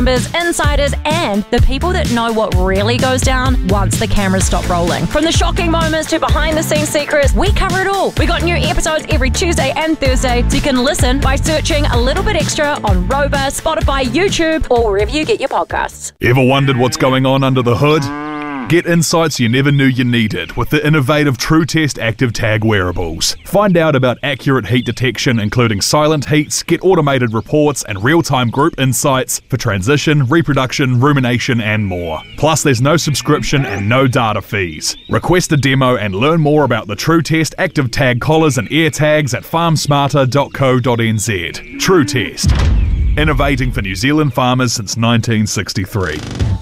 insiders, and the people that know what really goes down once the cameras stop rolling. From the shocking moments to behind-the-scenes secrets, we cover it all. We got new episodes every Tuesday and Thursday, so you can listen by searching A Little Bit Extra on Rover, Spotify, YouTube, or wherever you get your podcasts. Ever wondered what's going on under the hood? Get insights you never knew you needed with the innovative TrueTest Active Tag wearables. Find out about accurate heat detection, including silent heats, get automated reports and real-time group insights for transition, reproduction, rumination and more. Plus, there's no subscription and no data fees. Request a demo and learn more about the TrueTest Active Tag collars and ear tags at farmsmarter.co.nz. TrueTest. Innovating for New Zealand farmers since 1963.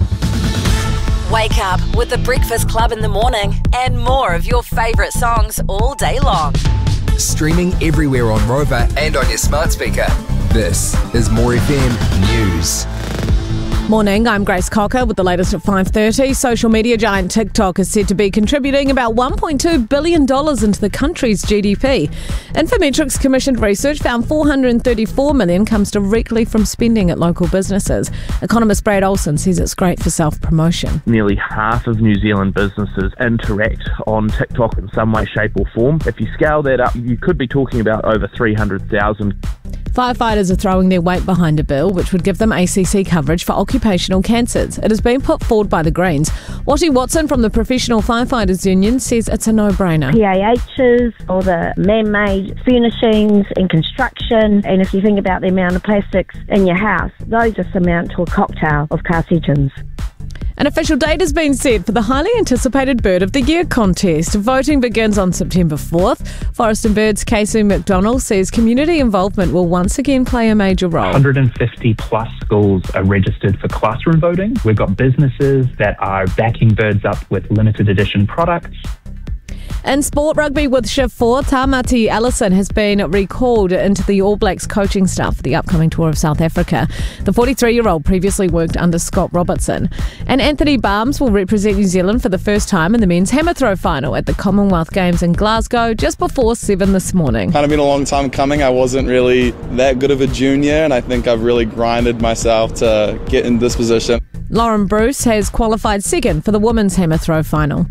Wake up with the Breakfast Club in the morning and more of your favourite songs all day long. Streaming everywhere on Rover and on your smart speaker. This is More FM News. Morning, I'm Grace Cocker with the latest at 5:30. Social media giant TikTok is said to be contributing about $1.2 billion into the country's GDP. Infometrics commissioned research found $434 million comes directly from spending at local businesses. Economist Brad Olsen says it's great for self-promotion. Nearly half of New Zealand businesses interact on TikTok in some way, shape or form. If you scale that up, you could be talking about over 300,000. Firefighters are throwing their weight behind a bill which would give them ACC coverage for occupational cancers. It has been put forward by the Greens. Watty Watson from the Professional Firefighters Union says it's a no-brainer. PAHs, all the man-made furnishings and construction, and if you think about the amount of plastics in your house, those just amount to a cocktail of carcinogens. An official date has been set for the highly anticipated Bird of the Year contest. Voting begins on September 4th. Forest and Birds Casey McDonald says community involvement will once again play a major role. 150 plus schools are registered for classroom voting. We've got businesses that are backing birds up with limited edition products. In sport rugby with Shift 4, Tamati Allison has been recalled into the All Blacks coaching staff for the upcoming tour of South Africa. The 43-year-old previously worked under Scott Robertson. And Anthony Barnes will represent New Zealand for the first time in the men's hammer throw final at the Commonwealth Games in Glasgow just before 7 this morning. Kind of been a long time coming. I wasn't really that good of a junior, and I think I've really grinded myself to get in this position. Lauren Bruce has qualified second for the women's hammer throw final.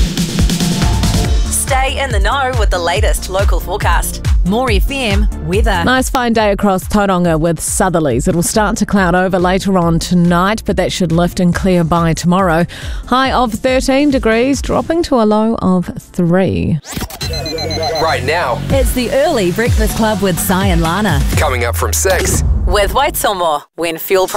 Stay in the know with the latest local forecast. More FM weather. Nice fine day across Tauranga with southerlies. It'll start to cloud over later on tonight, but that should lift and clear by tomorrow. High of 13 degrees, dropping to a low of 3. Right now, It's the early Breakfast Club with Si and Lana. coming up from 6. With White Silmore, when fuel